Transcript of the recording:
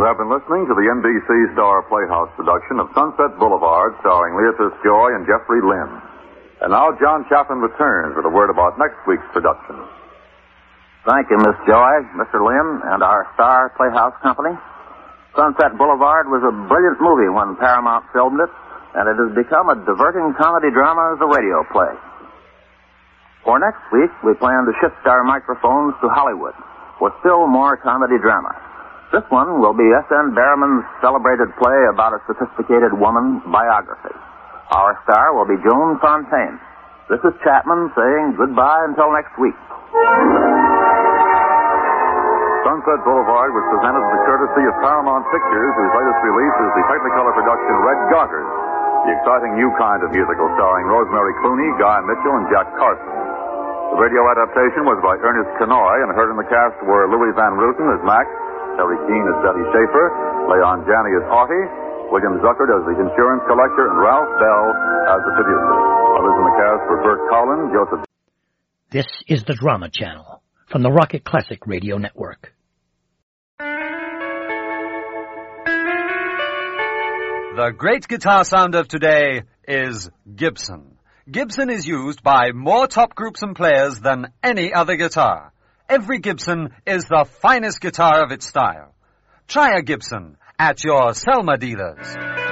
You have been listening to the NBC Star Playhouse production of Sunset Boulevard, starring Leatrice Joy and Jeffrey Lynn. And now John Chaplin returns with a word about next week's production. Thank you, Miss Joy, Mr. Lynn, and our Star Playhouse Company. Sunset Boulevard was a brilliant movie when Paramount filmed it, and it has become a diverting comedy drama as a radio play. For next week, we plan to shift our microphones to Hollywood with still more comedy drama. This one will be S.N. Berriman's celebrated play about a sophisticated woman biography. Our star will be Joan Fontaine. This is Chapman saying goodbye until next week. Sunset Boulevard was presented with the courtesy of Paramount Pictures, whose latest release is the Technicolor production Red Garters, the exciting new kind of musical starring Rosemary Clooney, Guy Mitchell, and Jack Carson. The radio adaptation was by Ernest Kenoy, and heard in the cast were Louis Van Rooten as Max, Terry Keane as Betty Schaefer, Leon Janney as Artie, William Zuckert as the insurance collector, and Ralph Bell as the producer. Others in the cast were Bert Collins, Joseph. This is the Drama Channel from the Rocket Classic Radio Network. The great guitar sound of today is Gibson. Gibson is used by more top groups and players than any other guitar. Every Gibson is the finest guitar of its style. Try a Gibson at your Selma dealers.